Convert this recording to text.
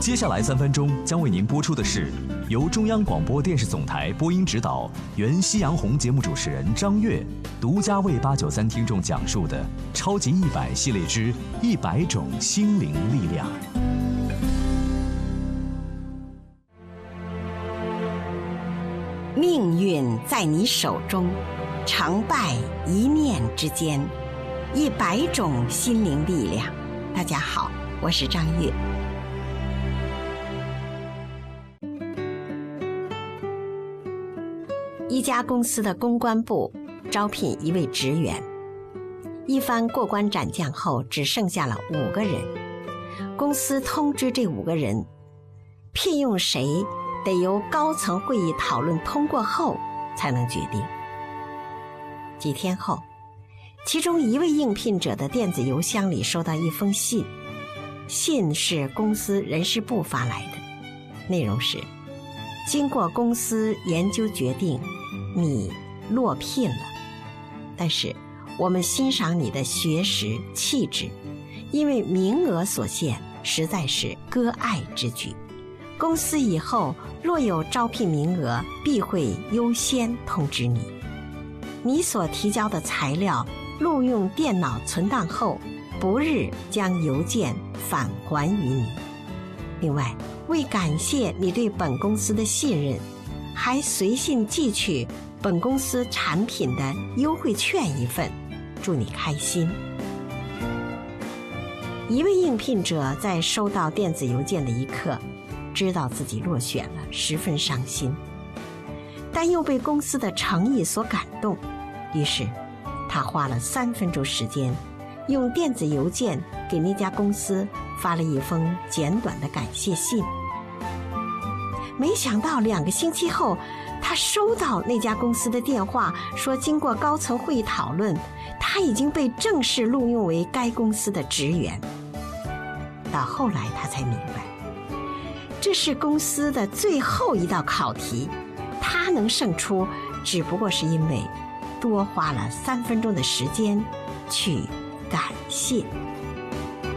接下来3分钟将为您播出的是由中央广播电视总台播音指导、原夕阳红节目主持人张悦独家为893听众讲述的《超级100系列之100种心灵力量》。 命运在你手中，成败一念之间，100种心灵力量。大家好，我是张悦。一家公司的公关部招聘一位职员，一番过关斩将后，只剩下了5个人。公司通知这5个人，聘用谁得由高层会议讨论通过后才能决定。几天后，其中一位应聘者的电子邮箱里收到一封信，信是公司人事部发来的，内容是：经过公司研究决定，你落聘了，但是我们欣赏你的学识气质，因为名额所限，实在是割爱之举。公司以后若有招聘名额，必会优先通知你。你所提交的材料录用电脑存档后，不日将邮件返还于你。另外，为感谢你对本公司的信任，还随信寄去本公司产品的优惠券1份，祝你开心。一位应聘者在收到电子邮件的一刻，知道自己落选了，十分伤心，但又被公司的诚意所感动，于是他花了3分钟时间，用电子邮件给那家公司发了一封简短的感谢信。没想到2个星期后，他收到那家公司的电话，说经过高层会议讨论，他已经被正式录用为该公司的职员。到后来他才明白，这是公司的最后一道考题，他能胜出只不过是因为多花了3分钟的时间去感谢。